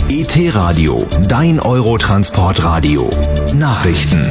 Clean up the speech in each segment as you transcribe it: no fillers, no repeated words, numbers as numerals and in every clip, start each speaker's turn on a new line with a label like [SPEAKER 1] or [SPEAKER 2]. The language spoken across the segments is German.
[SPEAKER 1] ET-Radio, dein Eurotransportradio. Nachrichten.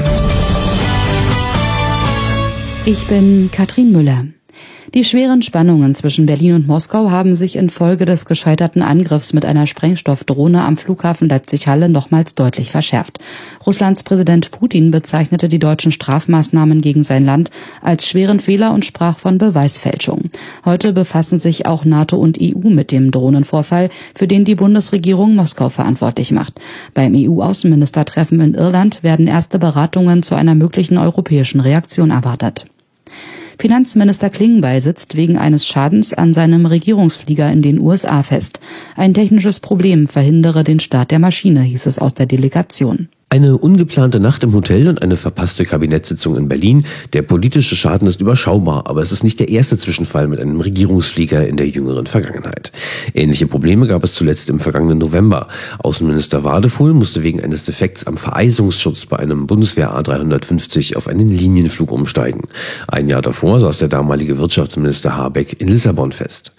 [SPEAKER 2] Ich bin Katrin Müller. Die schweren Spannungen zwischen Berlin und Moskau haben sich infolge des gescheiterten Angriffs mit einer Sprengstoffdrohne am Flughafen Leipzig-Halle nochmals deutlich verschärft. Russlands Präsident Putin bezeichnete die deutschen Strafmaßnahmen gegen sein Land als schweren Fehler und sprach von Beweisfälschung. Heute befassen sich auch NATO und EU mit dem Drohnenvorfall, für den die Bundesregierung Moskau verantwortlich macht. Beim EU-Außenministertreffen in Irland werden erste Beratungen zu einer möglichen europäischen Reaktion erwartet. Finanzminister Klingbeil sitzt wegen eines Schadens an seinem Regierungsflieger in den USA fest. Ein technisches Problem verhindere den Start der Maschine, hieß es aus der Delegation.
[SPEAKER 3] Eine ungeplante Nacht im Hotel und eine verpasste Kabinettssitzung in Berlin. Der politische Schaden ist überschaubar, aber es ist nicht der erste Zwischenfall mit einem Regierungsflieger in der jüngeren Vergangenheit. Ähnliche Probleme gab es zuletzt im vergangenen November. Außenminister Wadefuhl musste wegen eines Defekts am Vereisungsschutz bei einem Bundeswehr A350 auf einen Linienflug umsteigen. Ein Jahr davor saß der damalige Wirtschaftsminister Habeck in Lissabon fest.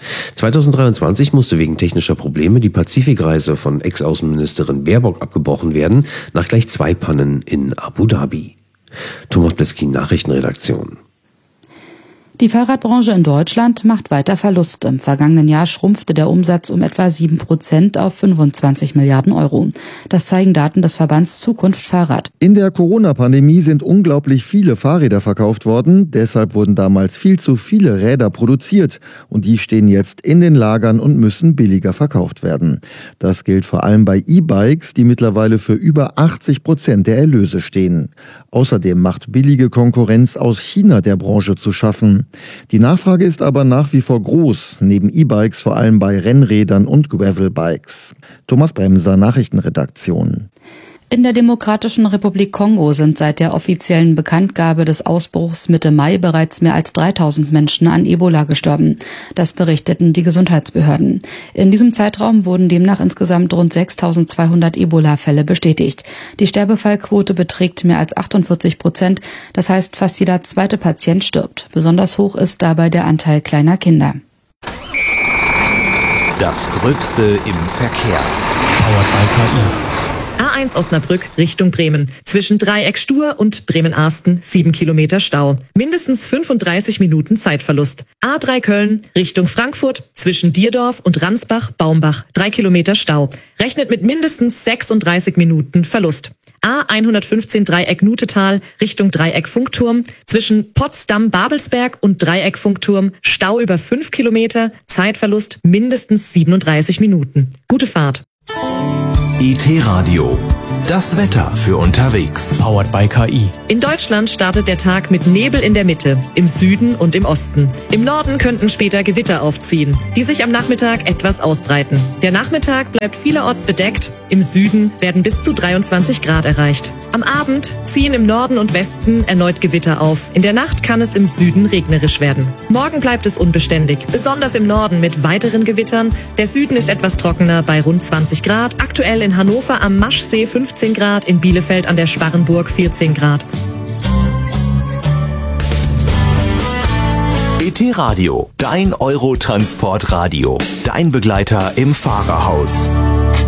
[SPEAKER 3] 2023 musste wegen technischer Probleme die Pazifikreise von Ex-Außenministerin Baerbock abgebrochen werden, nach gleich 2 Pannen in Abu Dhabi. Thomas Bleskin, Nachrichtenredaktion.
[SPEAKER 2] Die Fahrradbranche in Deutschland macht weiter Verlust. Im vergangenen Jahr schrumpfte der Umsatz um etwa 7% auf 25 Milliarden Euro. Das zeigen Daten des Verbands Zukunft Fahrrad.
[SPEAKER 4] In der Corona-Pandemie sind unglaublich viele Fahrräder verkauft worden. Deshalb wurden damals viel zu viele Räder produziert. Und die stehen jetzt in den Lagern und müssen billiger verkauft werden. Das gilt vor allem bei E-Bikes, die mittlerweile für über 80% der Erlöse stehen. Außerdem macht billige Konkurrenz aus China der Branche zu schaffen. Die Nachfrage ist aber nach wie vor groß, neben E-Bikes vor allem bei Rennrädern und Gravelbikes. Thomas Bremser, Nachrichtenredaktion.
[SPEAKER 2] In der Demokratischen Republik Kongo sind seit der offiziellen Bekanntgabe des Ausbruchs Mitte Mai bereits mehr als 3000 Menschen an Ebola gestorben. Das berichteten die Gesundheitsbehörden. In diesem Zeitraum wurden demnach insgesamt rund 6200 Ebola-Fälle bestätigt. Die Sterbefallquote beträgt mehr als 48%. Das heißt, fast jeder zweite Patient stirbt. Besonders hoch ist dabei der Anteil kleiner Kinder.
[SPEAKER 1] Das Gröbste im Verkehr.
[SPEAKER 5] Powered by KI.
[SPEAKER 6] A1 Osnabrück Richtung Bremen. Zwischen Dreieck Stur und Bremen-Arsten 7 Kilometer Stau. Mindestens 35 Minuten Zeitverlust. A3 Köln Richtung Frankfurt. Zwischen Dierdorf und Ransbach-Baumbach 3 Kilometer Stau. Rechnet mit mindestens 36 Minuten Verlust. A115 Dreieck Nutetal Richtung Dreieck Funkturm. Zwischen Potsdam-Babelsberg und Dreieck Funkturm Stau über 5 Kilometer. Zeitverlust mindestens 37 Minuten. Gute Fahrt.
[SPEAKER 1] ET-Radio, das Wetter für unterwegs.
[SPEAKER 5] Powered by KI.
[SPEAKER 6] In Deutschland startet der Tag mit Nebel in der Mitte, im Süden und im Osten. Im Norden könnten später Gewitter aufziehen, die sich am Nachmittag etwas ausbreiten. Der Nachmittag bleibt vielerorts bedeckt. Im Süden werden bis zu 23 Grad erreicht. Am Abend ziehen im Norden und Westen erneut Gewitter auf. In der Nacht kann es im Süden regnerisch werden. Morgen bleibt es unbeständig, besonders im Norden mit weiteren Gewittern. Der Süden ist etwas trockener bei rund 20 Grad. Aktuell in Hannover am Maschsee 15 Grad, in Bielefeld an der Sparrenburg 14 Grad.
[SPEAKER 1] ET-Radio, dein Eurotransportradio, dein Begleiter im Fahrerhaus.